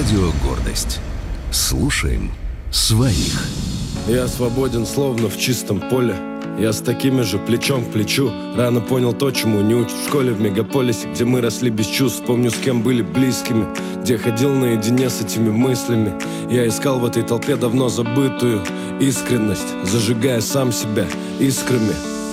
Радио «Гордость». Слушаем своих. Я свободен, словно в чистом поле. Я с такими же плечом к плечу. Рано понял то, чему не учат в школе. В мегаполисе, где мы росли без чувств. Помню, с кем были близкими, где ходил наедине с этими мыслями. Я искал в этой толпе давно забытую искренность, зажигая сам себя искрами.